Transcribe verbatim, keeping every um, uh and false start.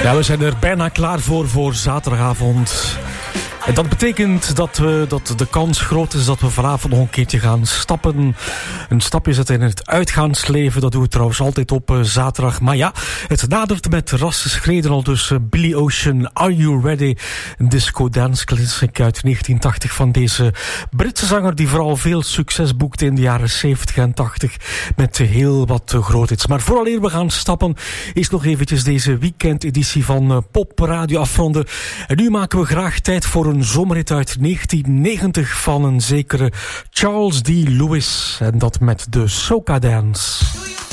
Ja, we zijn er bijna klaar voor voor zaterdagavond. En dat betekent dat, we, dat de kans groot is dat we vanavond nog een keertje gaan stappen. Een stapje zetten in het uitgaansleven. Dat doen we trouwens altijd op uh, zaterdag. Maar ja, het nadert met rassenschreden al. Dus uh, Billy Ocean, Are You Ready? Een disco dance classic uit negentien tachtig van deze Britse zanger die vooral veel succes boekte in de jaren zeventig en tachtig. Met uh, heel wat uh, groot hits. Maar vooraleer we gaan stappen is nog eventjes deze weekendeditie van uh, Pop Radio afronden. En nu maken we graag tijd voor een een zomerhit uit negentien negentig van een zekere Charles D. Lewis. En dat met de Soca Dance.